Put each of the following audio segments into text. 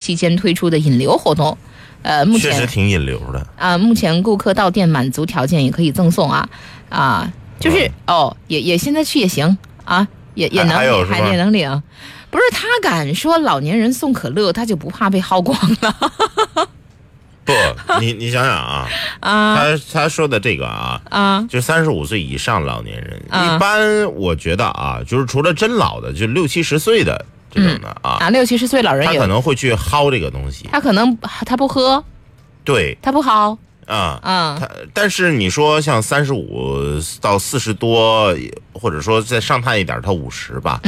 期间推出的引流活动。目前确实挺引流的啊。目前顾客到店满足条件也可以赠送就是也现在去也行啊，也能领，还也能领。不是他敢说老年人送可乐，他就不怕被薅光了？ 不，你想想他说的这个就35岁以上老年人，一般我觉得就是除了真老的，就60、70岁的这种的 60、70岁老人他可能会去薅这个东西， 他不喝， 对， 他不薅。 但是你说像35到40多，或者说再上探一点，他50吧，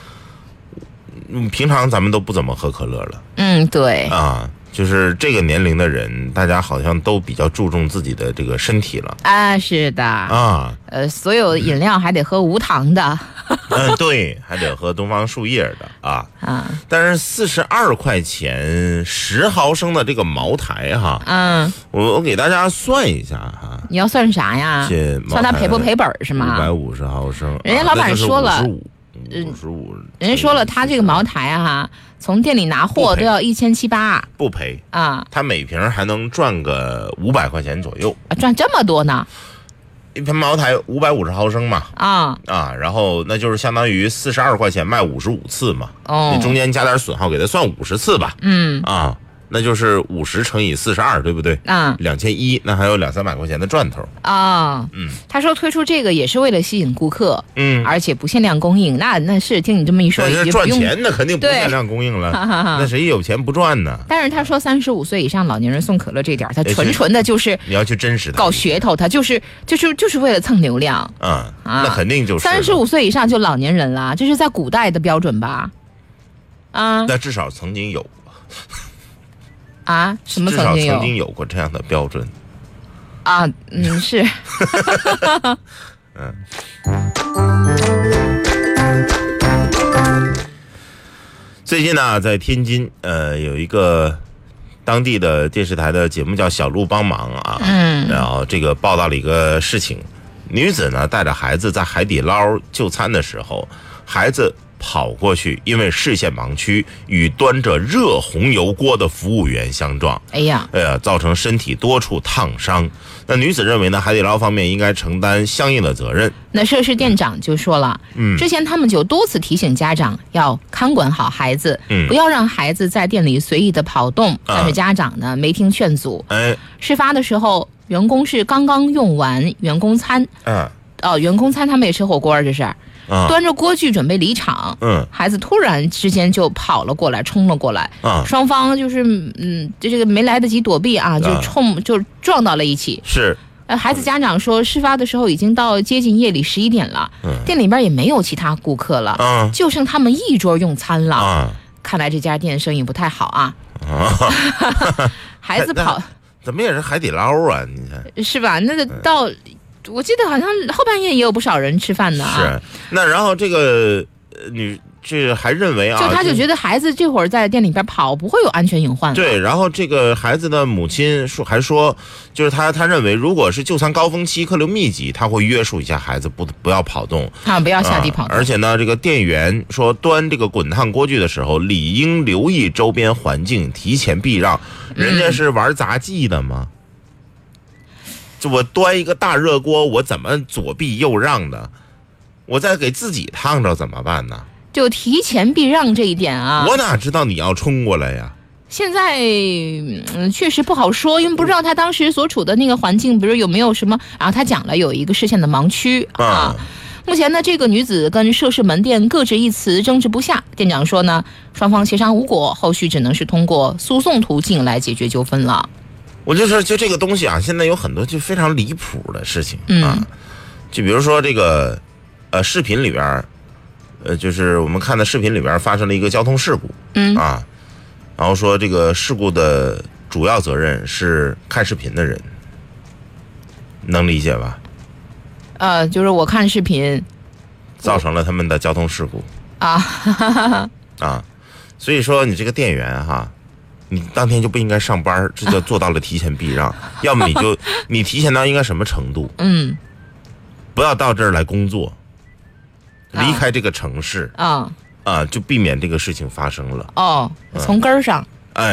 平常咱们都不怎么喝可乐了， 对就是这个年龄的人，大家好像都比较注重自己的这个身体了是的所有饮料还得喝无糖的对，还得喝东方树叶的但是42块钱10毫升的这个茅台我给大家算一下你要算啥呀？算它赔不赔本是吗 ？550毫升， 人家老板说了 55， 人家说了，他这个茅台从店里拿货都要1700， 不赔他每瓶还能赚个500块钱左右， 赚这么多呢？ 一瓶茅台550毫升嘛然后那就是相当于42块钱卖55次嘛，你中间加点损耗，给他算50次吧，那就是50乘以42，对不对？2100，那还有200-300块钱的赚头他说推出这个也是为了吸引顾客，而且不限量供应。那是听你这么一说， 那赚钱那肯定不限量供应了，那谁有钱不赚呢？ 但是他说35岁以上老年人送可乐这点，他纯的就是你要去真实的搞噱头，他就是为了蹭流量那肯定就是 35岁以上就老年人了，这是在古代的标准吧？ 那至少曾经有。 什么曾经有过这样的标准是最近呢，在天津有一个当地的电视台的节目叫小鹿帮忙然后这个报道了一个事情，女子呢带着孩子在海底捞就餐的时候，孩子跑过去，因为视线盲区与端着热红油锅的服务员相撞，造成身体多处烫伤。那女子认为呢，海底捞方面应该承担相应的责任。 那涉事店长就说了，之前他们就多次提醒家长要看管好孩子，不要让孩子在店里随意的跑动，但是家长呢没听劝阻。事发的时候，员工是刚刚用完员工餐，员工餐他们也吃火锅，这是。端着锅具准备离场，孩子突然之间就跑了过来，冲了过来，双方就是这个没来得及躲避就撞到了一起。 是， 孩子家长说，事发的时候已经到接近夜里11点了，店里边也没有其他顾客了，就剩他们一桌用餐了。看来这家店生意不太好孩子跑， 怎么也是海底捞你看是吧？那个到。我记得好像后半夜也有不少人吃饭的是，那然后这个这还认为就他就觉得孩子这会儿在店里边跑不会有安全隐患。 对，然后这个孩子的母亲还说，就是他认为如果是就餐高峰期客流密集，他会约束一下孩子不要跑动不要下地跑动。 而且呢，这个店员说端这个滚烫锅具的时候，理应留意周边环境，提前避让。人家是玩杂技的吗？就我端一个大热锅，我怎么左避右让的？我再给自己烫着怎么办呢？ 就提前避让这一点我哪知道你要冲过来呀？ 现在确实不好说，因为不知道他当时所处的那个环境，比如有没有什么。然后他讲了有一个视线的盲区目前呢，这个女子跟涉事门店各执一词，争执不下。店长说呢，双方协商无果，后续只能是通过诉讼途径来解决纠纷了。 我就这个东西现在有很多就非常离谱的事情就比如说这个视频里边就是我们看的视频里边发生了一个交通事故然后说这个事故的主要责任是看视频的人，能理解吧？ 就是我看视频造成了他们的交通事故所以说你这个店员你当天就不应该上班，这就做到了提前避让要么你提前到应该什么程度不要到这儿来工作，离开这个城市就避免这个事情发生了从根儿上